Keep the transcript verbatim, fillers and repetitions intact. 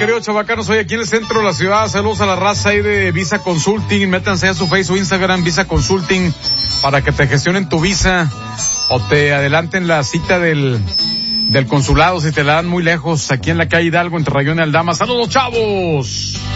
querido Chabacano, soy aquí en el centro de la ciudad. Saludos a la raza ahí de Visa Consulting. Métanse a su Facebook, Instagram, Visa Consulting, para que te gestionen tu visa o te adelanten la cita del, del consulado si te la dan muy lejos, aquí en la calle Hidalgo, entre Rayón y Aldama. ¡Saludos, chavos!